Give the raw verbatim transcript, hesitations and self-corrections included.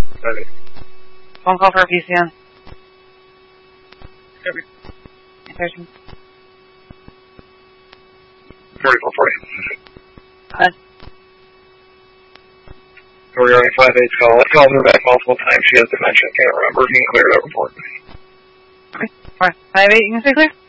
Ready. Phone call for a P C N. Copy. Attention. forty-four forty. Hi. We're on five eight call. I've called her back multiple times. She has dementia. Can't remember. He can clear that report. Okay. Alright. five eight, you can stay clear?